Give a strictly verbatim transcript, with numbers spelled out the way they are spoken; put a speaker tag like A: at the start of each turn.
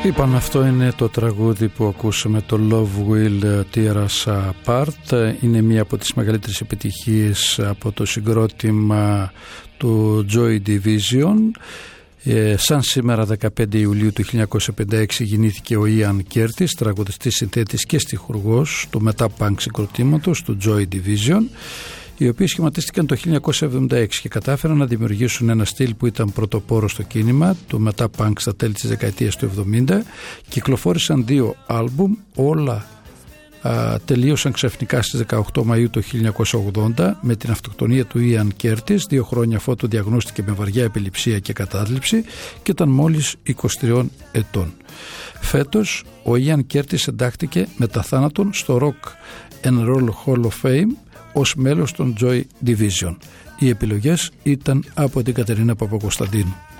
A: Λοιπόν, αυτό είναι το τραγούδι που ακούσαμε, το Love Will Tear Us Apart. Είναι μία από τις μεγαλύτερες επιτυχίες από το συγκρότημα του Joy Division. Ε, σαν σήμερα δεκαπέντε Ιουλίου του χίλια εννιακόσια πενήντα έξι γεννήθηκε ο Ian Curtis, τραγουδιστής, συνθέτης και στιχουργός του μετά-punk συγκροτήματος του Joy Division, οι οποίοι σχηματίστηκαν το χίλια εννιακόσια εβδομήντα έξι και κατάφεραν να δημιουργήσουν ένα στυλ που ήταν πρωτοπόρο στο κίνημα του μετά-punk στα τέλη της δεκαετίας του εβδομήντα. Κυκλοφόρησαν δύο άλμπουμ, όλα α, τελείωσαν ξαφνικά στις δεκαοκτώ Μαΐου του χίλια εννιακόσια ογδόντα με την αυτοκτονία του Ian Curtis, δύο χρόνια αφότου διαγνώστηκε με βαριά επιληψία και κατάθλιψη και ήταν μόλις είκοσι τριών ετών. Φέτος ο Ian Curtis εντάχθηκε μετά θάνατον στο Rock and Roll Hall of Fame ως μέλος των Joy Division. Οι επιλογές ήταν από την Κατερίνα Παπακοσταντίνου.